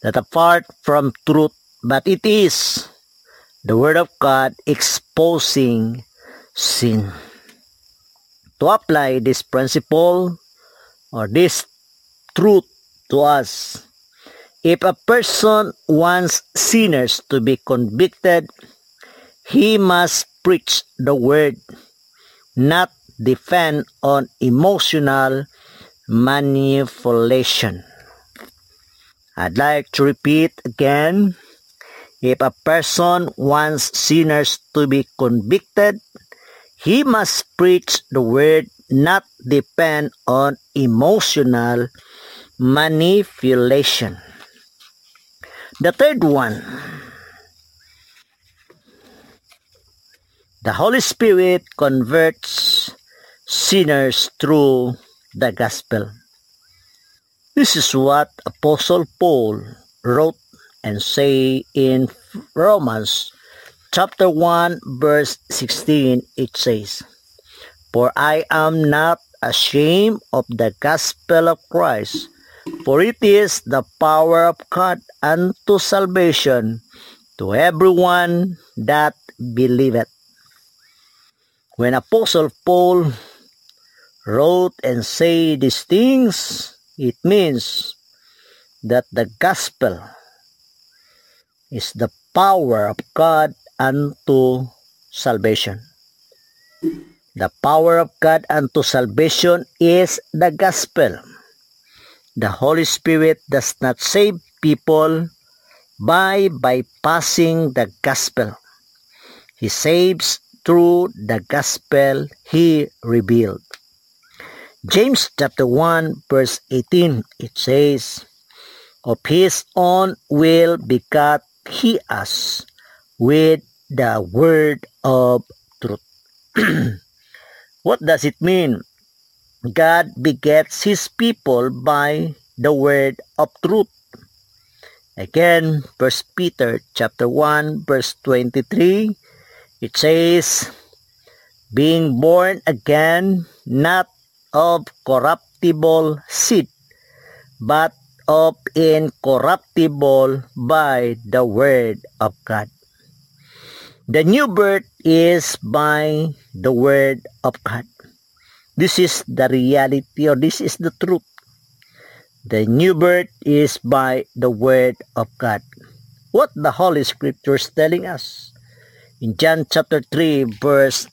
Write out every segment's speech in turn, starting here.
that apart from truth, but it is the Word of God exposing sin. To apply this principle or this truth to us, if a person wants sinners to be convicted, he must preach the Word, not depend on emotional manipulation. I'd like to repeat again. If a person wants sinners to be convicted, he must preach the Word, not depend on emotional manipulation. The third one, the Holy Spirit converts sinners through the gospel. This is what Apostle Paul wrote and say in Romans chapter 1 verse 16. It says, "For I am not ashamed of the gospel of Christ, for it is the power of God unto salvation to everyone that believeth." When Apostle Paul wrote and say these things, it means that the gospel is the power of God unto salvation. The power of God unto salvation is the gospel. The Holy Spirit does not save people by bypassing the gospel. He saves through the gospel He revealed. James chapter 1 verse 18, it says, "Of His own will begat He us with the word of truth." What does it mean? God begets His people by the word of truth. Again, 1 Peter chapter 1 verse 23, it says, "Being born again, not of corruptible seed, but of incorruptible by the word of God." The new birth is by the word of God. This is the reality, or this is the truth. The new birth is by the word of God. What the Holy Scripture is telling us in John chapter 3 verse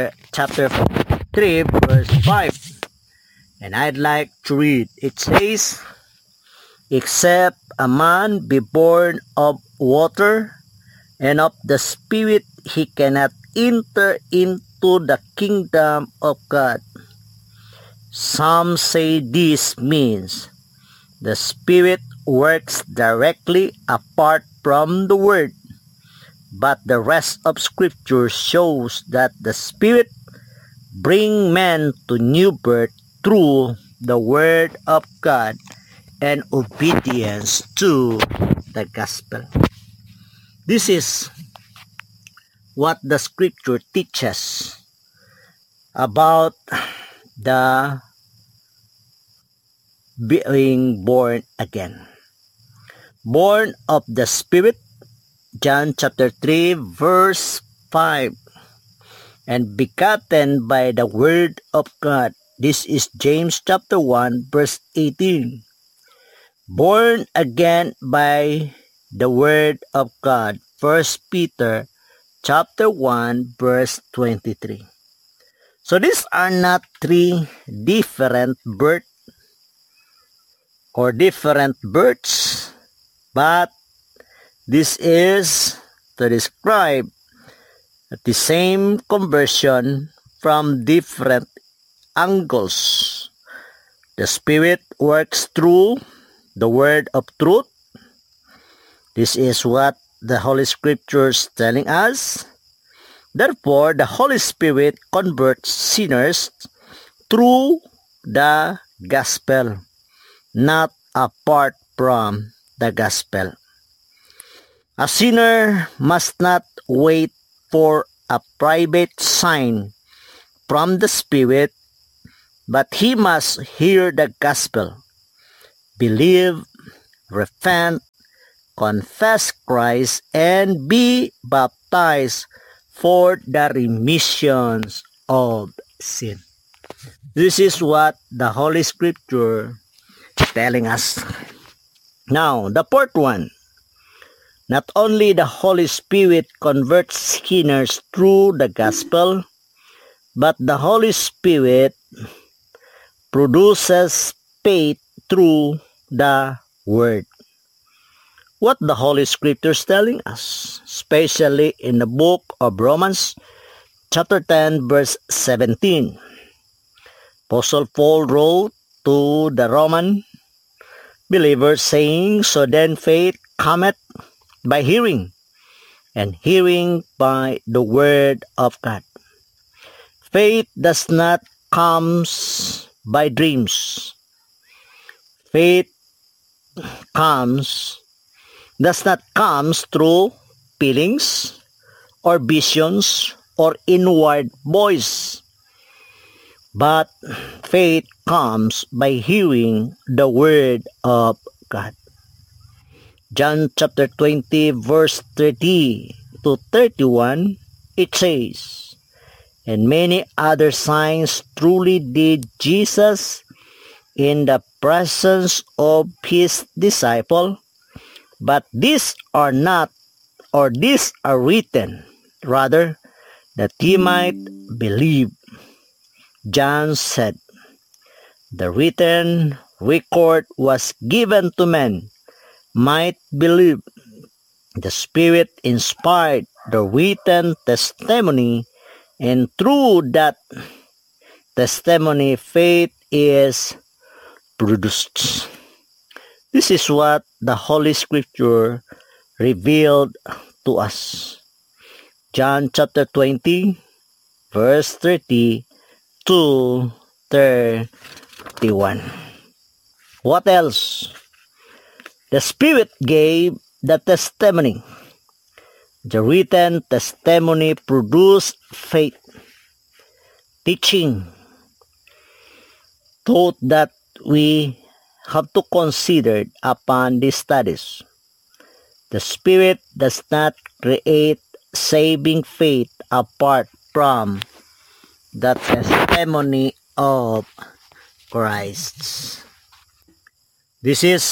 5. And I'd like to read. It says, "Except a man be born of water and of the Spirit, he cannot enter into the kingdom of God." Some say this means the Spirit works directly apart from the Word, but the rest of Scripture shows that the Spirit brings men to new birth through the Word of God and obedience to the gospel. This is what the Scripture teaches about the being born again. Born of the Spirit, John chapter 3 verse 5, and begotten by the Word of God. This is James chapter 1 verse 18. Born again by the Word of God. 1 Peter chapter 1 verse 23. So these are not three different births or different births, but this is to describe the same conversion from different angles. The Spirit works through the word of truth. This is what the Holy Scriptures telling us. Therefore, the Holy Spirit converts sinners through the gospel, not apart from the gospel. A sinner must not wait for a private sign from the Spirit, but he must hear the gospel, believe, repent, confess Christ, and be baptized for the remissions of sin. This is what the Holy Scripture telling us. Now, the fourth one. Not only the Holy Spirit converts sinners through the gospel, but the Holy Spirit produces faith through the Word. What the Holy Scripture is telling us, especially in the book of Romans, chapter 10, verse 17. Apostle Paul wrote to the Roman believers saying, "So then faith cometh by hearing, and hearing by the word of God." Faith does not come by dreams. Faith does not come through feelings or visions or inward voice. But faith comes by hearing the word of God. John chapter 20 verse 30 to 31, it says, "And many other signs truly did Jesus in the presence of his disciple, but these are not, or these are written, rather, that ye might believe." John said, "The written record was given to men, might believe." The Spirit inspired the written testimony, and through that testimony, faith is produced. This is what the Holy Scripture revealed to us. John chapter 20, verse 30 to 31. What else? The Spirit gave the testimony. The written testimony produced faith, teaching, thought that we have to consider upon these studies. The Spirit does not create saving faith apart from the testimony of Christ. This is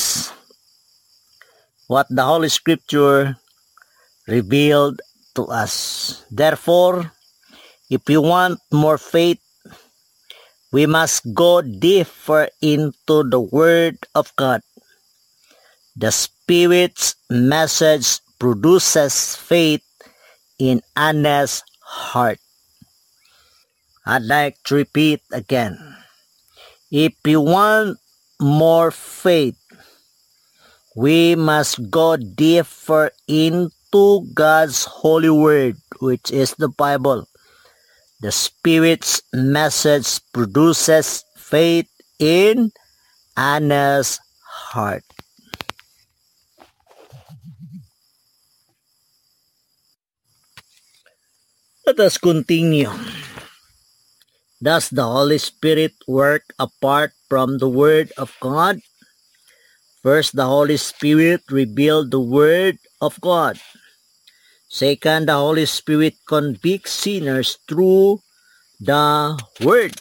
what the Holy Scripture revealed to us. Therefore, if we want more faith, we must go deeper into the Word of God. The Spirit's message produces faith in Anna's heart. I'd like to repeat again. If we want more faith, we must go deeper into God's holy word, which is the Bible. The Spirit's message produces faith in Anna's heart. Let us continue. Does the Holy Spirit work apart from the Word of God? First, the Holy Spirit revealed the Word of God. Second, the Holy Spirit convicts sinners through the Word.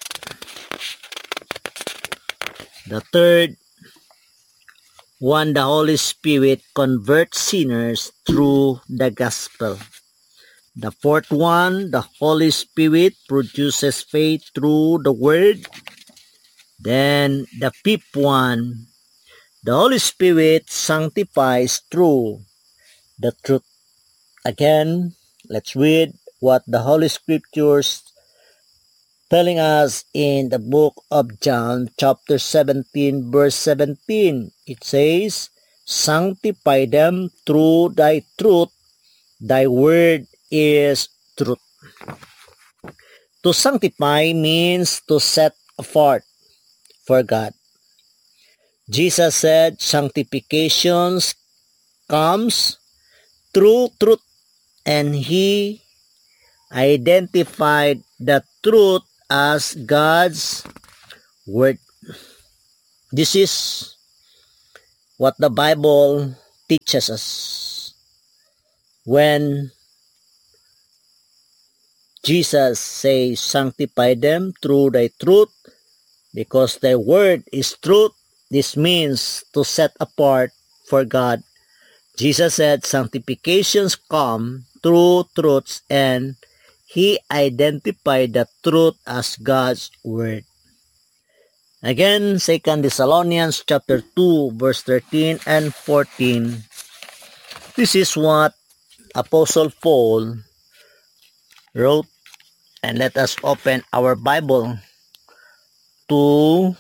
The third one, the Holy Spirit converts sinners through the Gospel. The fourth one, the Holy Spirit produces faith through the Word. Then the fifth one, the Holy Spirit sanctifies through the truth. Again, let's read what the Holy Scriptures telling us in the book of John, chapter 17, verse 17. It says, "Sanctify them through thy truth, thy word is truth." To sanctify means to set apart for God. Jesus said sanctification comes through truth, and he identified the truth as God's word. This is what the Bible teaches us when Jesus says, sanctify them through thy truth, because thy word is truth. This means to set apart for God. Jesus said sanctifications come through truths, and he identified the truth as God's word. Again, 2 Thessalonians chapter 2, verse 13 and 14. This is what Apostle Paul wrote, and let us open our Bible to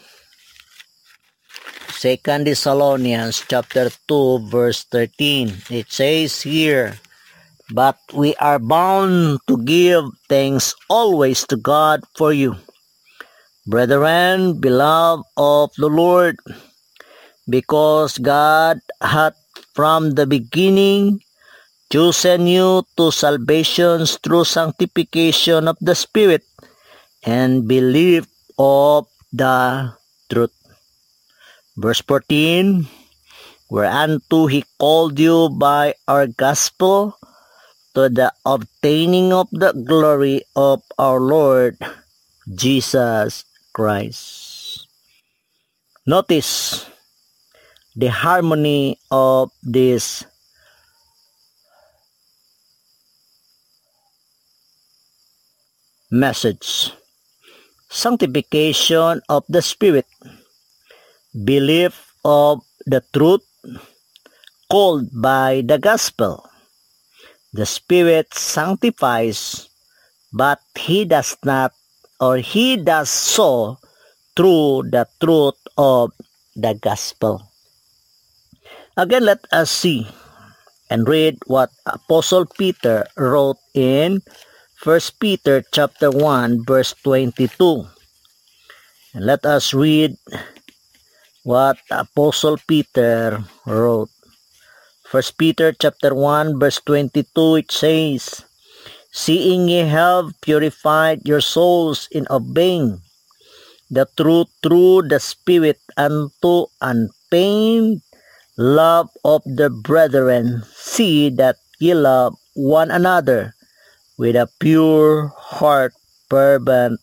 2 Thessalonians chapter 2, verse 13. It says here, but we are bound to give thanks always to God for you, brethren, beloved of the Lord, because God hath from the beginning chosen you to salvation through sanctification of the Spirit and belief of the truth. Verse 14, whereunto he called you by our gospel to the obtaining of the glory of our Lord Jesus Christ. Notice the harmony of this message. Sanctification of the Spirit, belief of the truth, called by the gospel. The Spirit sanctifies, but he does not, or he does so through the truth of the gospel. Again, let us see and read what Apostle Peter wrote in 1 Peter chapter 1, verse 22. And let us read what Apostle Peter wrote. 1 Peter chapter 1, verse 22, it says, seeing ye have purified your souls in obeying the truth through the Spirit unto unfeigned love of the brethren, see that ye love one another with a pure heart fervently.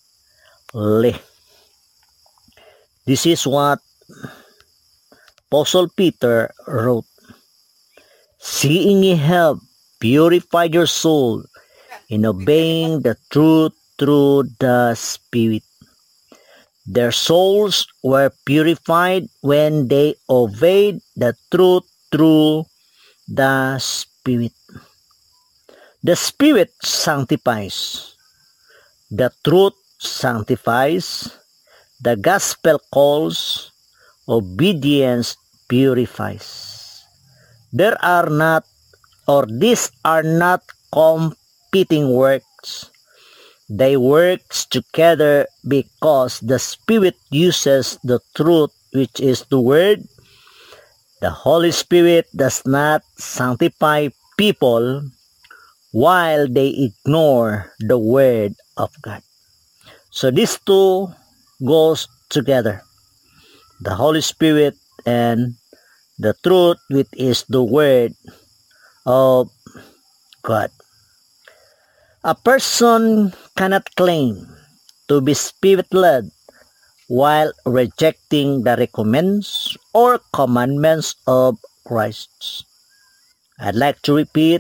This is what Apostle Peter wrote. Seeing ye have purified your soul in obeying the truth through the Spirit. Their souls were purified when they obeyed the truth through the Spirit. The Spirit sanctifies. The truth sanctifies. The gospel calls. Obedience purifies. There are not, or these are not competing works. They work together because the Spirit uses the truth, which is the Word. The Holy Spirit does not sanctify people while they ignore the Word of God. So these two goes together. The Holy Spirit and the truth, which is the Word of God. A person cannot claim to be Spirit-led while rejecting the recommends or commandments of Christ. I'd like to repeat,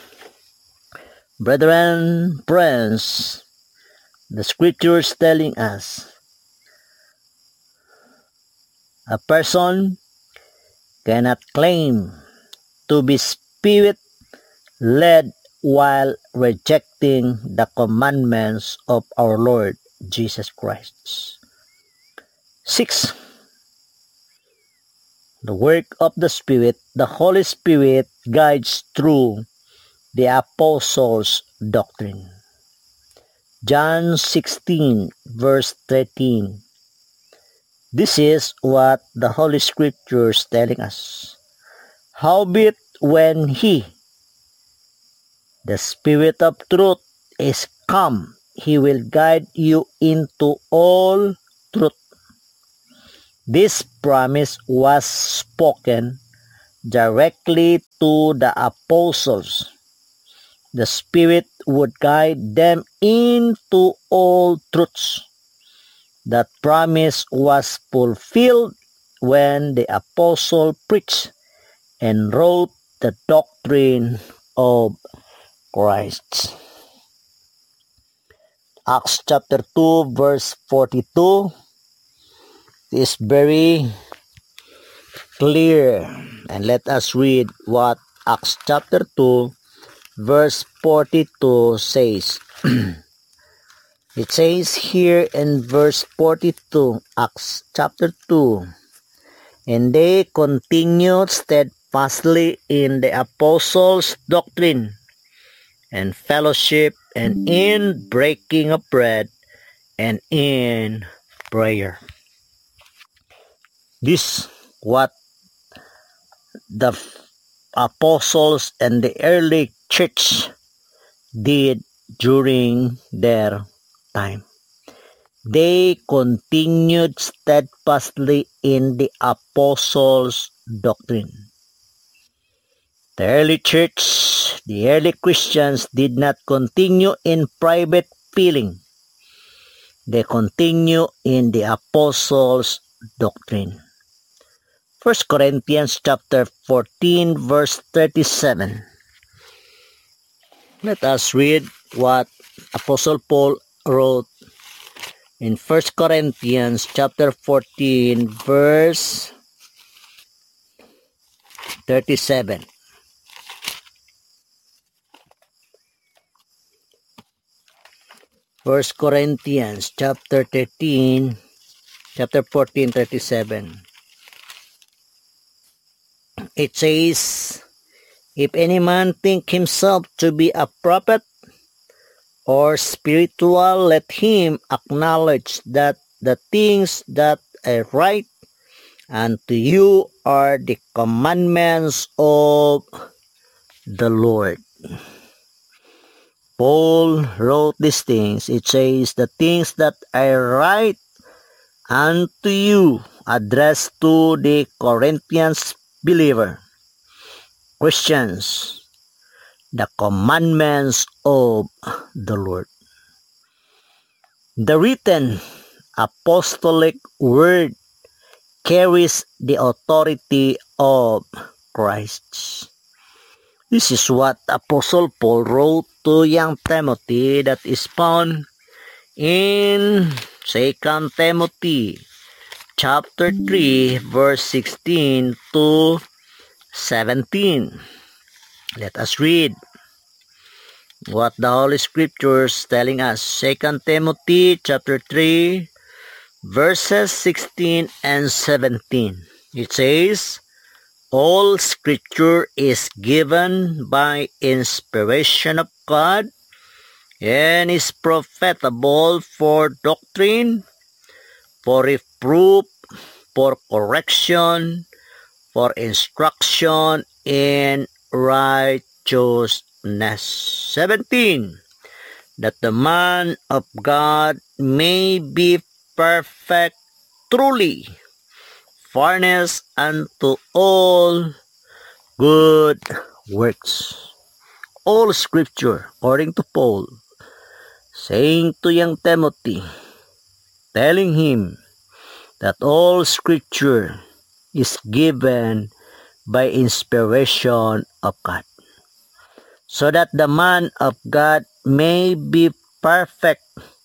brethren, friends, the scriptures telling us a person cannot claim to be Spirit-led while rejecting the commandments of our Lord Jesus Christ. 6. The work of the Spirit. The Holy Spirit guides through the apostles' doctrine. John 16, verse 13. This is what the Holy Scripture is telling us. Howbeit when He, the Spirit of truth, is come, He will guide you into all truth. This promise was spoken directly to the apostles. The Spirit would guide them into all truths. That promise was fulfilled when the apostle preached and wrote the doctrine of Christ. Acts chapter 2 verse 42 is very clear. And let us read what Acts chapter 2 verse 42 says. It says here in verse 42, Acts chapter 2, and they continued steadfastly in the apostles' doctrine and fellowship and in breaking of bread and in prayer. This what the apostles and the early church did during their time. They continued steadfastly in the apostles' doctrine. The early church, the early Christians did not continue in private feeling. They continue in the apostles' doctrine. 1 Corinthians chapter 14 verse 37. Let us read what Apostle Paul wrote in 1 Corinthians chapter 14 verse 37. First Corinthians chapter 14 37. It says, if any man think himself to be a prophet or spiritual, let him acknowledge that the things that I write unto you are the commandments of the Lord. Paul wrote these things. It says, the things that I write unto you, addressed to the Corinthians believer, Christians, the commandments of the Lord. The written apostolic word carries the authority of Christ. This is what Apostle Paul wrote to young Timothy, that is found in 2 Timothy chapter 3 verse 16 to 17. Let us read what the Holy Scriptures telling us. 2 Timothy chapter 3 verses 16 and 17. It says, all Scripture is given by inspiration of God and is profitable for doctrine, for reproof, for correction, for instruction in righteousness. 17. That the man of God may be perfect, truly furnished unto all good works. All Scripture, according to Paul, saying to young Timothy, telling him that all Scripture is given by inspiration of God, so that the man of God may be perfect,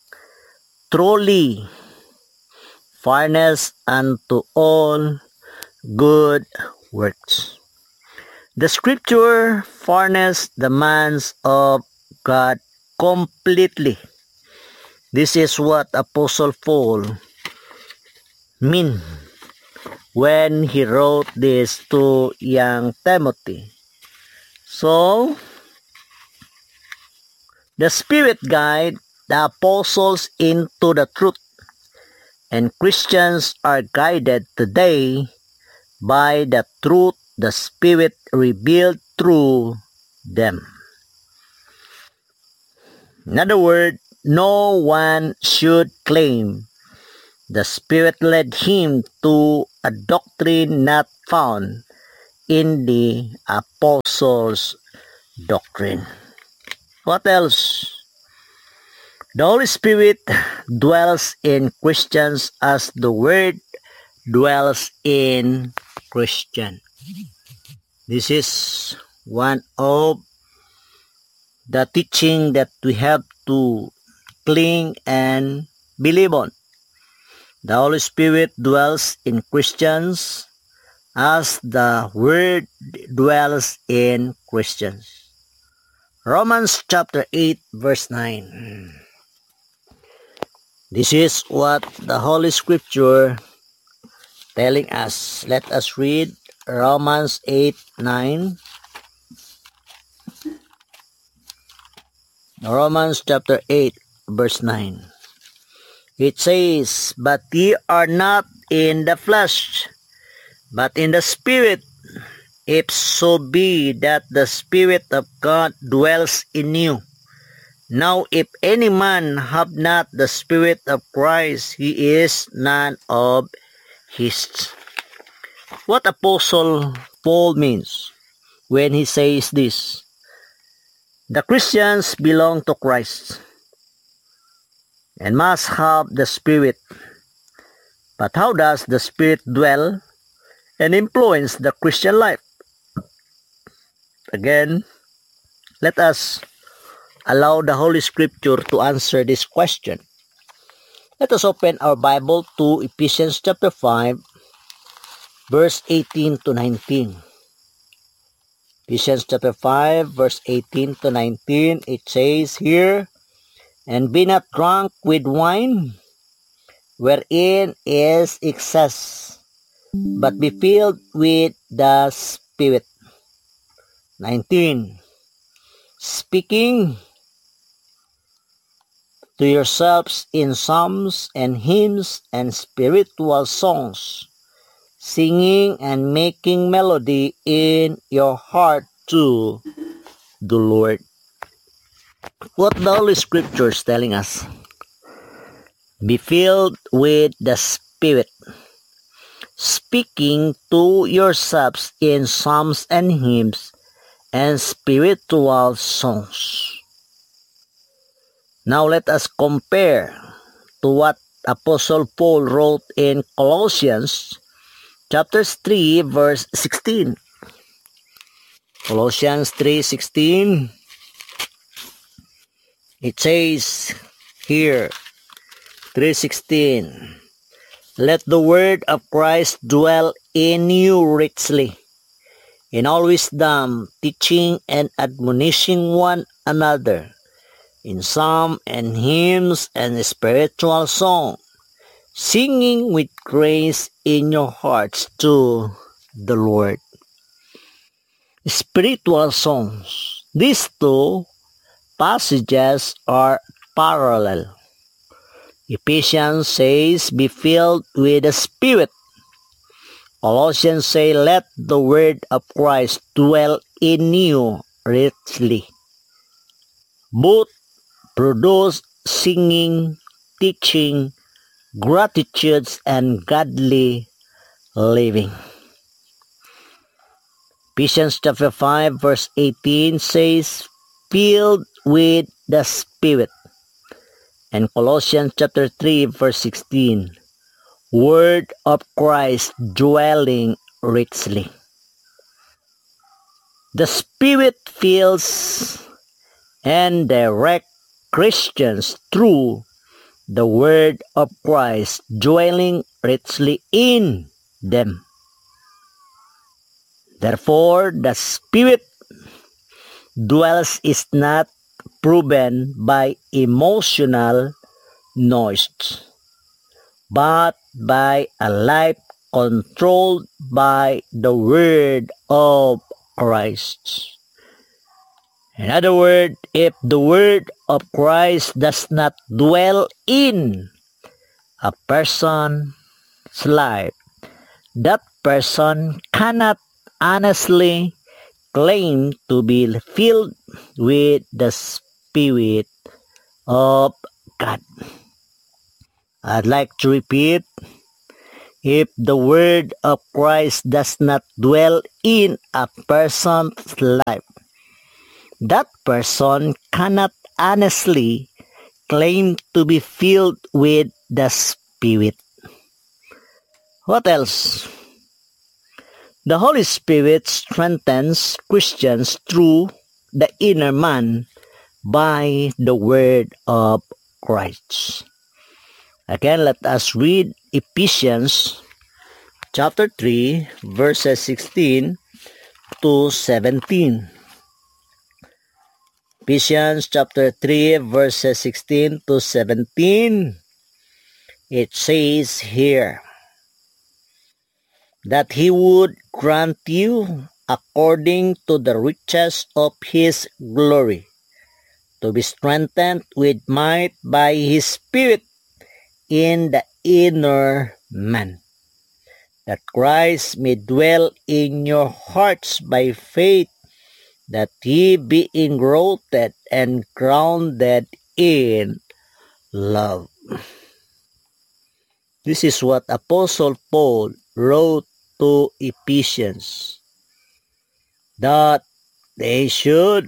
truly furnished unto all good works. The Scripture furnishes the man of God completely. This is what Apostle Paul mean when he wrote this to young Timothy. So, the Spirit guide the apostles into the truth, and Christians are guided today by the truth the Spirit revealed through them. In other words, no one should claim the Spirit led him to a doctrine not found in the apostles' doctrine. What else? The Holy Spirit dwells in Christians as the Word dwells in Christian. This is one of the teaching that we have to cling and believe on. The Holy Spirit dwells in Christians as the Word dwells in Christians. Romans chapter 8 verse 9. This is what the Holy Scripture telling us. Let us read Romans 8:9. Romans chapter 8 verse 9. It says, "But ye are not in the flesh, but in the Spirit, if so be that the Spirit of God dwells in you. Now if any man have not the Spirit of Christ, he is none of his." What Apostle Paul means when he says this? The Christians belong to Christ and must have the Spirit. But how does the Spirit dwell and influence the Christian life? Again, let us allow the Holy Scripture to answer this question. Let us open our Bible to Ephesians chapter 5, verse 18 to 19. Ephesians chapter 5, verse 18 to 19, it says here, "And be not drunk with wine, wherein is excess, but be filled with the Spirit." 19. "Speaking to yourselves in psalms and hymns and spiritual songs, singing and making melody in your heart to the Lord." What the Holy Scripture is telling us? Be filled with the Spirit. Speaking to yourselves in psalms and hymns and spiritual songs. Now let us compare to what Apostle Paul wrote in Colossians chapter 3 verse 16. Colossians 3:16. It says here, 3:16, "Let the word of Christ dwell in you richly, in all wisdom, teaching and admonishing one another in psalm and hymns and spiritual song, singing with grace in your hearts to the Lord." Spiritual songs. These two passages are parallel. Ephesians says, "Be filled with the Spirit." Colossians say, "Let the word of Christ dwell in you richly." Both produce singing, teaching, gratitudes, and godly living. Ephesians chapter 5 verse 18 says, "Filled with the Spirit." And Colossians chapter 3 verse 16, "Word of Christ dwelling richly." The Spirit fills and directs Christians through the Word of Christ dwelling richly in them. Therefore, the Spirit dwells is not proven by emotional noise, but by a life controlled by the Word of Christ. In other words, if the Word of Christ does not dwell in a person's life, that person cannot honestly claim to be filled with the Spirit of God. I'd like to repeat, If the word of Christ does not dwell in a person's life, that person cannot honestly claim to be filled with the Spirit. What else? The Holy Spirit strengthens Christians through the inner man by the word of Christ. Again, let us read Ephesians chapter 3, verses 16 to 17. Ephesians chapter 3, verses 16 to 17. It says here that He would grant you according to the riches of His glory, to be strengthened with might by His Spirit in the inner man, that Christ may dwell in your hearts by faith, that ye being rooted and grounded in love. This is what Apostle Paul wrote to Ephesians, that they should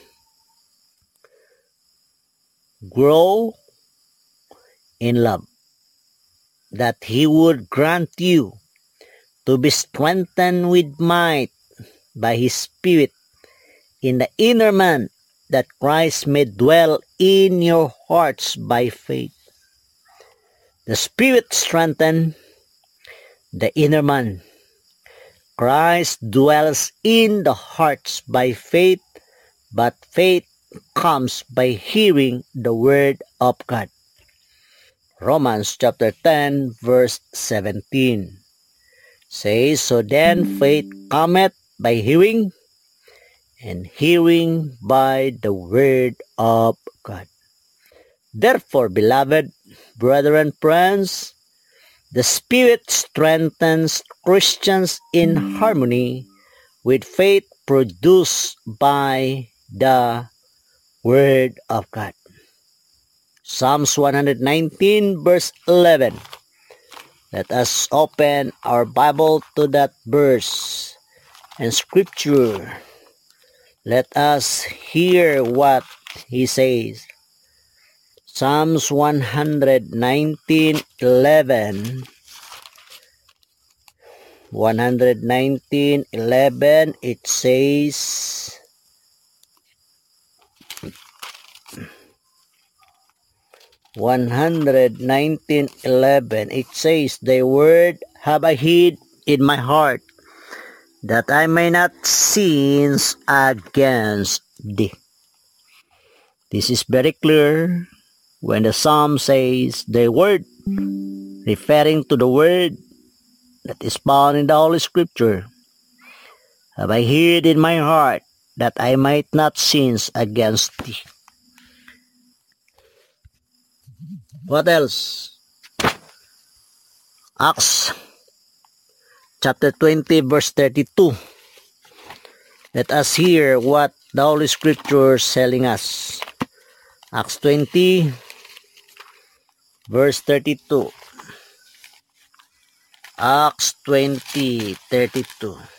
grow in love, that He would grant you to be strengthened with might by His Spirit in the inner man, that Christ may dwell in your hearts by faith. The Spirit strengthens the inner man. Christ dwells in the hearts by faith, but faith comes by hearing the word of God. Romans chapter 10, verse 17 says, So then faith cometh by hearing, and hearing by the word of God. Therefore, beloved brethren, friends, the Spirit strengthens Christians in harmony with faith produced by the word of God. Psalms 119, verse 11. Let us open our Bible to that verse and scripture. Let us hear what he says. Psalms 119:11. 119:11, it says, Thy word have I hid in my heart, that I may not sin against thee. This is very clear when the psalm says the word, referring to the word that is found in the Holy Scripture, have I hid in my heart, that I might not sin against thee. What else? Acts chapter 20, verse 32. Let us hear what the Holy Scripture is telling us. Acts 20, verse 32. Acts 20:32.